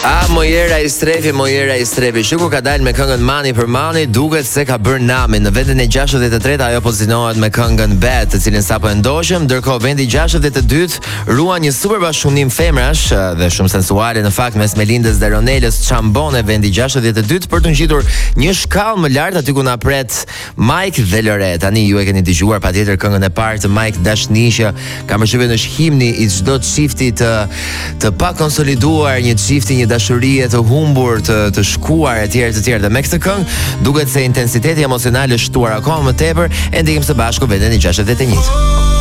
Mojera i strefi. Shukur ka dalë me këngën Mani për Mani, duket se ka bërë namin. Në vendin e 63 ajo pozicijonohet me këngën Bet, të cilin sapo e ndoqëm, ndërkohë vendi 62 ruan një super bashkëpunim femrash dhe shumë sensuale në fakt mes Melindës dhe Ronelës Çambone, vendi 62 për të ngjitur një shkallë më lart aty ku na pret Mike dhe Lore. Tani ju e keni dëgjuar patjetër këngën e parë të Mike Dashni që ka përshtypjen është himni i çdo çifti të pa konsoliduar, një çifti, një dashurie të humbur, të shkuar etj. Dhe me këtë këngë duket se intensiteti emocional është shtuar akoma më tepër e ndiqim së bashku veten e 61.